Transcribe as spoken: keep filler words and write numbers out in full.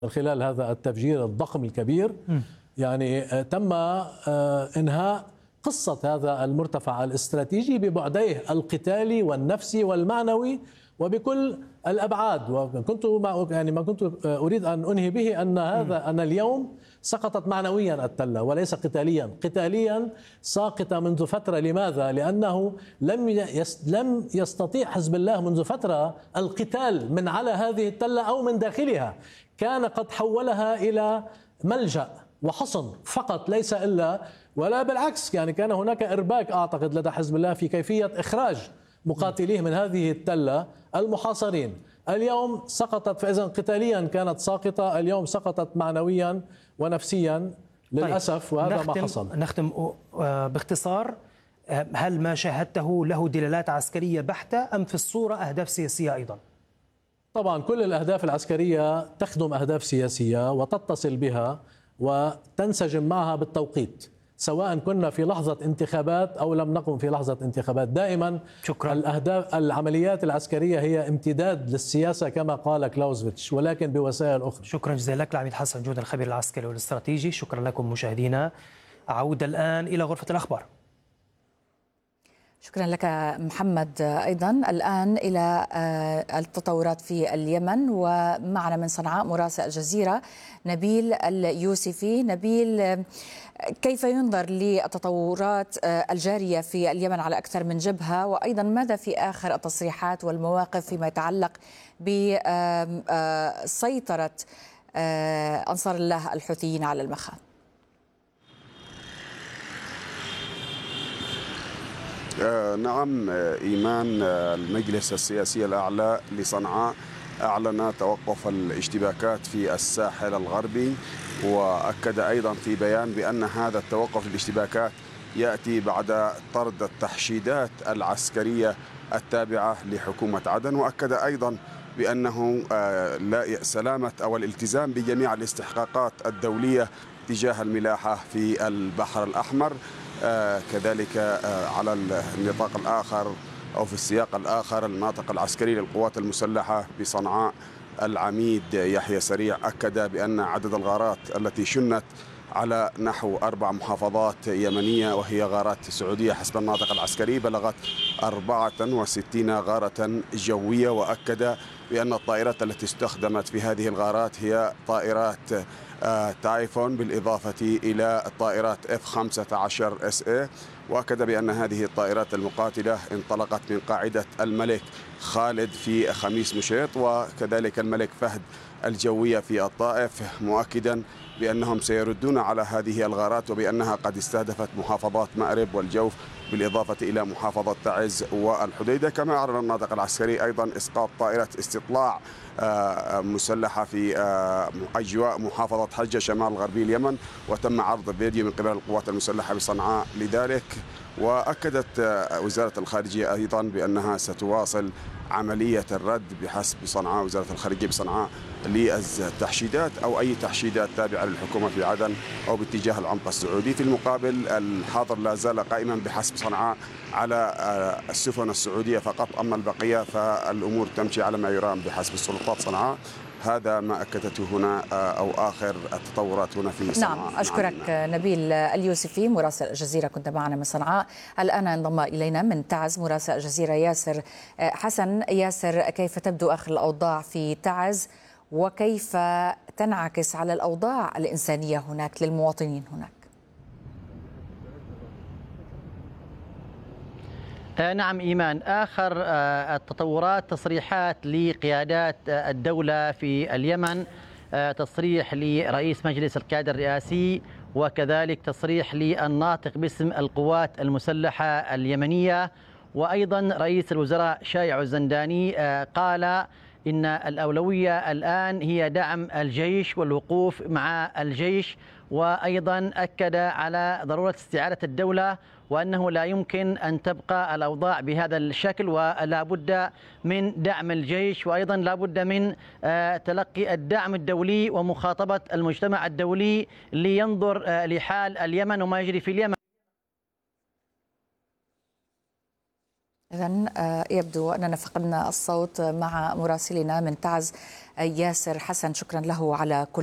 من خلال هذا التفجير الضخم الكبير. يعني تم إنهاء قصة هذا المرتفع الاستراتيجي ببعديه القتالي والنفسي والمعنوي وبكل الأبعاد. وكنت ما يعني ما كنت أريد أن أنهي به أن هذا أن اليوم سقطت معنويا التلة وليس قتاليا. قتاليا ساقطة منذ فترة. لماذا؟ لأنه لم لم يستطيع حزب الله منذ فترة القتال من على هذه التلة أو من داخلها. كان قد حولها إلى ملجأ وحصن فقط، ليس إلا ولا بالعكس. يعني كان هناك إرباك أعتقد لدى حزب الله في كيفية إخراج مقاتليه من هذه التلة المحاصرين. اليوم سقطت، فإذا قتاليا كانت ساقطة، اليوم سقطت معنويا ونفسيا للأسف. طيب. وهذا نختم ما حصل. نختم باختصار، هل ما شاهدته له دلالات عسكرية بحتة أم في الصورة أهداف سياسية أيضا؟ طبعا كل الأهداف العسكرية تخدم أهداف سياسية وتتصل بها وتنسجم معها بالتوقيت، سواء كنا في لحظة انتخابات أو لم نكن في لحظة انتخابات. دائما شكرا. الأهداف العمليات العسكرية هي امتداد للسياسة كما قال كلاوزفيتش، ولكن بوسائل أخرى. شكرا جزيلا لك العميد حسن جودة، الخبير العسكري والاستراتيجي. شكرا لكم مشاهدينا. أعود الآن إلى غرفة الأخبار. شكرا لك محمد. أيضا الآن إلى التطورات في اليمن، ومعنا من صنعاء مراسل الجزيرة نبيل اليوسفي. نبيل، كيف ينظر للتطورات الجارية في اليمن على أكثر من جبهة، وأيضا ماذا في آخر التصريحات والمواقف فيما يتعلق بسيطرة أنصار الله الحوثيين على المخا؟ آه نعم إيمان، المجلس السياسي الأعلى لصنعاء أعلن توقف الاشتباكات في الساحل الغربي، وأكد أيضا في بيان بأن هذا التوقف للاشتباكات يأتي بعد طرد التحشيدات العسكرية التابعة لحكومة عدن. وأكد أيضا بأنه آه لا سلامة أو الالتزام بجميع الاستحقاقات الدولية تجاه الملاحة في البحر الأحمر. آه كذلك آه على النطاق الآخر أو في السياق الآخر، الناطق العسكري للقوات المسلحة بصنعاء العميد يحيى سريع أكد بأن عدد الغارات التي شنت على نحو أربع محافظات يمنية وهي غارات سعودية حسب الناطق العسكري بلغت أربعة وستين غارة جوية. وأكد بأن الطائرات التي استخدمت في هذه الغارات هي طائرات آه تايفون بالإضافة إلى طائرات إف خمسة عشر إس إيه. وأكد بأن هذه الطائرات المقاتلة انطلقت من قاعدة الملك خالد في خميس مشيط وكذلك الملك فهد الجوية في الطائف، مؤكدا بأنهم سيردون على هذه الغارات وبأنها قد استهدفت محافظات مأرب والجوف بالإضافة إلى محافظة تعز والحديدة. كما أعلن الناطق العسكري أيضا إسقاط طائرة استطلاع مسلحة في أجواء محافظة حجة شمال غربي اليمن، وتم عرض الفيديو من قبل القوات المسلحة بصنعاء لذلك. وأكدت وزارة الخارجية أيضا بأنها ستواصل عملية الرد بحسب صنعاء وزارة الخارجية بصنعاء للتحشيدات أو أي تحشيدات تابعة للحكومة في عدن أو باتجاه العمق السعودي. في المقابل الحظر لا زال قائما بحسب صنعاء على السفن السعودية فقط، أما البقية فالأمور تمشي على ما يرام بحسب السلطات صنعاء. هذا ما أكدته هنا أو آخر التطورات هنا في صنعاء. نعم، أشكرك نبيل اليوسفي مراسل الجزيرة، كنت معنا من صنعاء. الآن انضم إلينا من تعز مراسل الجزيرة ياسر حسن. ياسر، كيف تبدو آخر الأوضاع في تعز وكيف تنعكس على الأوضاع الإنسانية هناك للمواطنين هناك؟ نعم إيمان، آخر التطورات تصريحات لقيادات الدولة في اليمن، تصريح لرئيس مجلس القيادة الرئاسي وكذلك تصريح للناطق باسم القوات المسلحة اليمنية، وأيضا رئيس الوزراء شايع الزنداني قال إن الأولوية الآن هي دعم الجيش والوقوف مع الجيش، وأيضا أكد على ضرورة استعادة الدولة وأنه لا يمكن أن تبقى الأوضاع بهذا الشكل ولا بد من دعم الجيش، وأيضا لا بد من تلقي الدعم الدولي ومخاطبة المجتمع الدولي لينظر لحال اليمن وما يجري في اليمن. إذن يبدو أننا فقدنا الصوت مع مراسلنا من تعز ياسر حسن، شكرا له على كل